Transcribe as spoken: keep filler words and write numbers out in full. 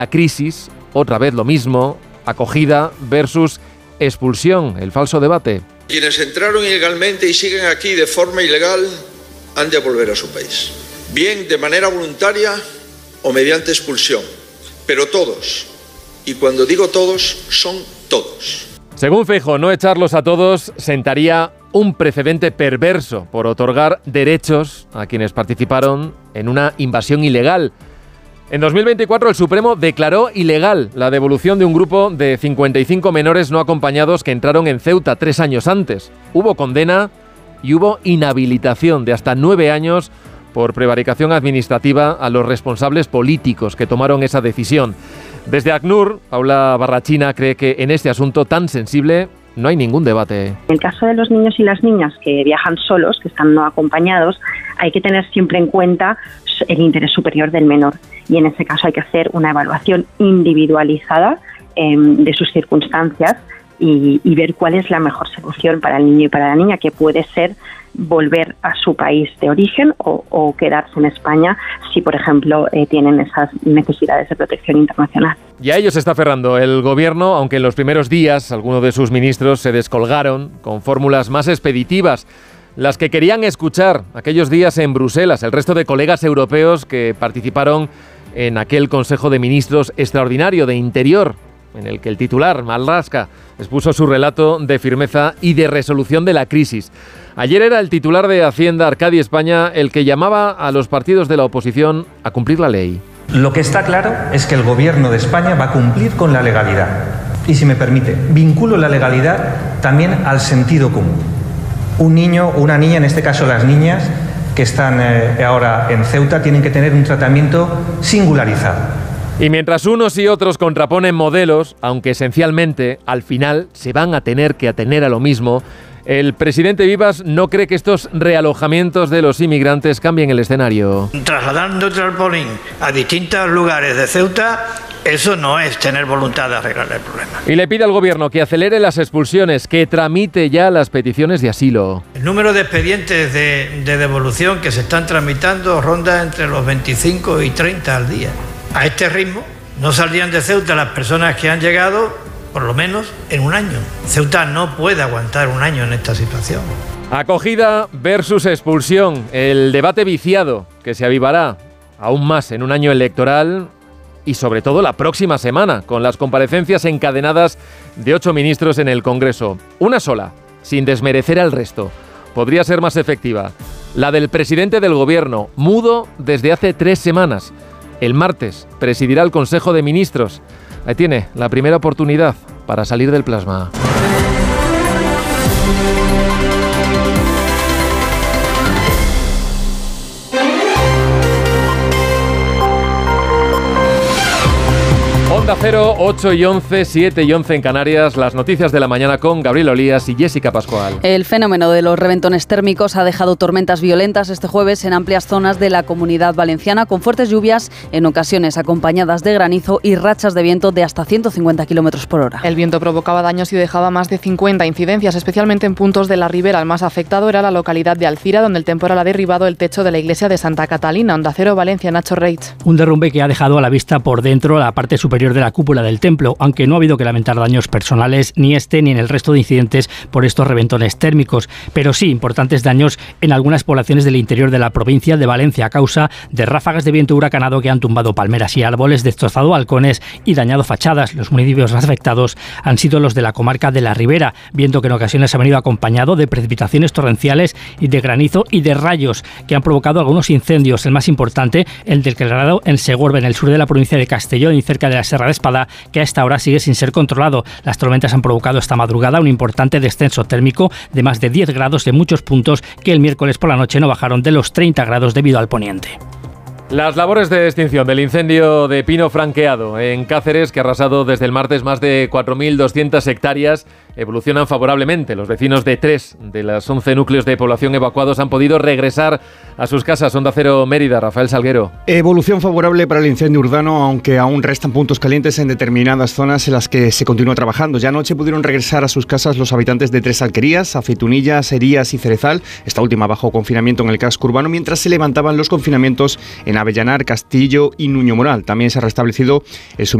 a crisis, otra vez lo mismo, acogida versus expulsión, el falso debate. Quienes entraron ilegalmente y siguen aquí de forma ilegal han de volver a su país, bien de manera voluntaria o mediante expulsión, pero todos, y cuando digo todos, son todos. Según Feijóo, no echarlos a todos sentaría un precedente perverso por otorgar derechos a quienes participaron en una invasión ilegal. En dos mil veinticuatro el Supremo declaró ilegal la devolución de un grupo de cincuenta y cinco menores no acompañados que entraron en Ceuta tres años antes. Hubo condena y hubo inhabilitación de hasta nueve años por prevaricación administrativa a los responsables políticos que tomaron esa decisión. Desde ACNUR, Paula Barrachina cree que en este asunto tan sensible no hay ningún debate. En el caso de los niños y las niñas que viajan solos, que están no acompañados, hay que tener siempre en cuenta el interés superior del menor. Y en ese caso hay que hacer una evaluación individualizada eh, de sus circunstancias y, y ver cuál es la mejor solución para el niño y para la niña, que puede ser volver a su país de origen o, o quedarse en España si, por ejemplo, eh, tienen esas necesidades de protección internacional. Y a ello se está aferrando el gobierno, aunque en los primeros días algunos de sus ministros se descolgaron con fórmulas más expeditivas, las que querían escuchar aquellos días en Bruselas el resto de colegas europeos que participaron en aquel Consejo de Ministros extraordinario de Interior, en el que el titular, Marlaska, expuso su relato de firmeza y de resolución de la crisis. Ayer era el titular de Hacienda, Arcadi España, el que llamaba a los partidos de la oposición a cumplir la ley. Lo que está claro es que el gobierno de España va a cumplir con la legalidad. Y si me permite, vinculo la legalidad también al sentido común. Un niño o una niña, en este caso las niñas que están eh, ahora en Ceuta, tienen que tener un tratamiento singularizado. Y mientras unos y otros contraponen modelos, aunque esencialmente al final se van a tener que atener a lo mismo, el presidente Vivas no cree que estos realojamientos de los inmigrantes cambien el escenario. Trasladando trampolín a distintos lugares de Ceuta, eso no es tener voluntad de arreglar el problema. Y le pide al gobierno que acelere las expulsiones, que tramite ya las peticiones de asilo. El número de expedientes de, de devolución que se están tramitando ronda entre los veinticinco y treinta al día. A este ritmo no saldrían de Ceuta las personas que han llegado, por lo menos, en un año. Ceuta no puede aguantar un año en esta situación. Acogida versus expulsión, el debate viciado que se avivará aún más en un año electoral y sobre todo la próxima semana, con las comparecencias encadenadas de ocho ministros en el Congreso. Una sola, sin desmerecer al resto, podría ser más efectiva. La del presidente del Gobierno, mudo desde hace tres semanas. El martes presidirá el Consejo de Ministros. Ahí tiene la primera oportunidad para salir del plasma. Onda Cero, ocho y once, siete y once en Canarias, las noticias de la mañana con Gabriel Olías y Jessica Pascual. El fenómeno de los reventones térmicos ha dejado tormentas violentas este jueves en amplias zonas de la Comunidad Valenciana, con fuertes lluvias, en ocasiones acompañadas de granizo y rachas de viento de hasta ciento cincuenta kilómetros por hora. El viento provocaba daños y dejaba más de cincuenta incidencias, especialmente en puntos de la ribera. El más afectado era la localidad de Alcira, donde el temporal ha derribado el techo de la iglesia de Santa Catalina. Onda Cero, Valencia, Nacho Reitz. Un derrumbe que ha dejado a la vista por dentro la parte superior de la cúpula del templo, aunque no ha habido que lamentar daños personales ni este ni en el resto de incidentes por estos reventones térmicos, pero sí importantes daños en algunas poblaciones del interior de la provincia de Valencia a causa de ráfagas de viento huracanado que han tumbado palmeras y árboles, destrozado balcones y dañado fachadas. Los municipios más afectados han sido los de la comarca de la Ribera, viento que en ocasiones ha venido acompañado de precipitaciones torrenciales y de granizo y de rayos que han provocado algunos incendios. El más importante, el declarado en Segorbe, en el sur de la provincia de Castellón y cerca de la Serra de Espada, que a esta hora sigue sin ser controlado. Las tormentas han provocado esta madrugada un importante descenso térmico de más de diez grados en muchos puntos que el miércoles por la noche no bajaron de los treinta grados debido al poniente. Las labores de extinción del incendio de pino franqueado en Cáceres, que ha arrasado desde el martes más de cuatro mil doscientas hectáreas evolucionan favorablemente. Los vecinos de tres de los once núcleos de población evacuados han podido regresar a sus casas. Onda Cero Mérida, Rafael Salguero. Evolución favorable para el incendio urbano, aunque aún restan puntos calientes en determinadas zonas en las que se continúa trabajando. Ya anoche pudieron regresar a sus casas los habitantes de Tres Alquerías, Aceitunillas, Herías y Cerezal, esta última bajo confinamiento en el casco urbano, mientras se levantaban los confinamientos en Avellanar, Castillo y Nuño Moral. También se ha restablecido el suministro